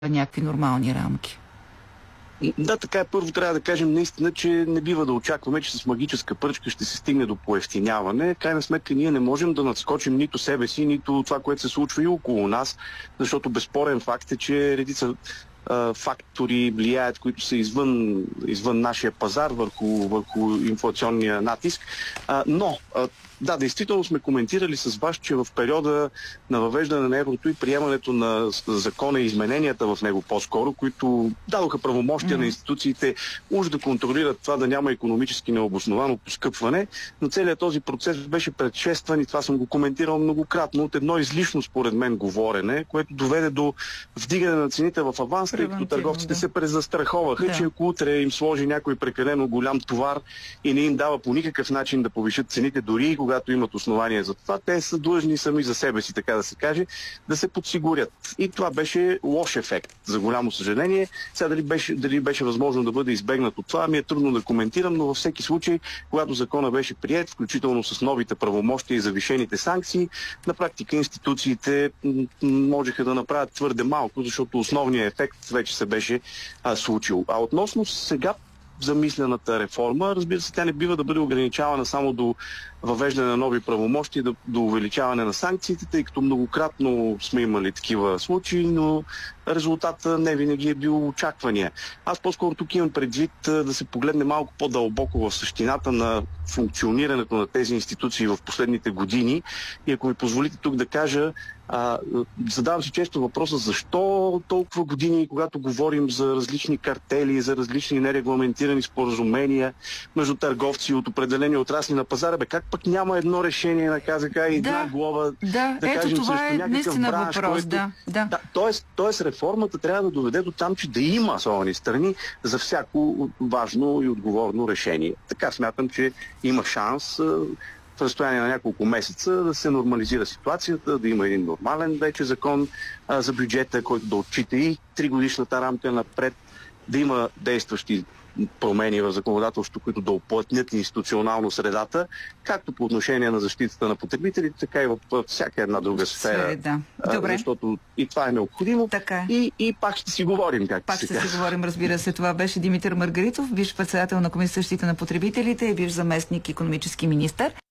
някакви нормални рамки. Да, така е. Първо трябва да кажем наистина, че не бива да очакваме, че с магическа пръчка ще се стигне до поевтиняване. Крайна сметка ние не можем да надскочим нито себе си, нито това, което се случва и около нас, защото безспорен факт е, че редица фактори влияят, които са извън нашия пазар върху инфлационния натиск. Да, действително сме коментирали с вас, че в периода на въвеждане на еврото и приемането на закона и измененията в него по-скоро, които дадоха правомощия на институциите уж да контролират това да няма икономически необосновано поскъпване, но целият този процес беше предшестван, и това съм го коментирал многократно, от едно излишно според мен говорене, което доведе до вдигане на цените в аванс, тъй като търговците се презастраховаха, че ако утре им сложи някой прекалено голям товар и не им дава по никакъв начин да повишат цените, дори и когато имат основания за това, те са длъжни сами за себе си, така да се каже, да се подсигурят. И това беше лош ефект, за голямо съжаление. Сега дали беше възможно да бъде избегнат от това, ми е трудно да коментирам, но във всеки случай, когато закона беше приет, включително с новите правомощия и завишените санкции, на практика институциите можеха да направят твърде малко, защото основният ефект вече се беше случил. А относно сега замислената реформа, разбира се, тя не бива да бъде ограничавана само до въвеждане на нови правомощи, до увеличаване на санкциите, тъй като многократно сме имали такива случаи, но резултата не винаги е бил очаквания. Аз по-скоро тук имам предвид да се погледне малко по-дълбоко в същината на функционирането на тези институции в последните години. И ако ми позволите тук да кажа, задавам си често въпроса защо толкова години, когато говорим за различни картели, за различни нерегламентирани споразумения между търговци от определени отрасли на пазара, как пък няма едно решение на КЗК и една глава да кажем това срещу някакъв бранш, въпрос, Тоест реформата трябва да доведе до там, че да има особени страни за всяко важно и отговорно решение. Така смятам, че има шанс в разстояние на няколко месеца да се нормализира ситуацията, да има един нормален вече закон за бюджета, който да отчита и 3-годишната рамка напред, да има действащи промени в законодателството, които да уплътнят институционално средата, както по отношение на защитата на потребителите, така и в всяка една друга сфера. Добре. Защото и това е необходимо. Така. И пак ще си говорим, Пак ще си говорим, разбира се. Това беше Димитър Маргаритов, бивш председател на Комисията за защита на потребителите и бивш заместник икономически министър.